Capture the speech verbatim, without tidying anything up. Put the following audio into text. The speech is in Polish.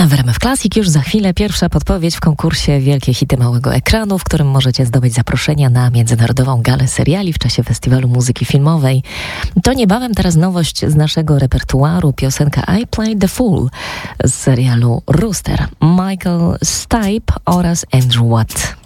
W R M F Classic już za chwilę pierwsza podpowiedź w konkursie Wielkie Hity Małego Ekranu, w którym możecie zdobyć zaproszenia na Międzynarodową Galę Seriali w czasie Festiwalu Muzyki Filmowej. To niebawem teraz nowość z naszego repertuaru, piosenka I Played the Fool z serialu Rooster. Michael Stipe oraz Andrew Watt.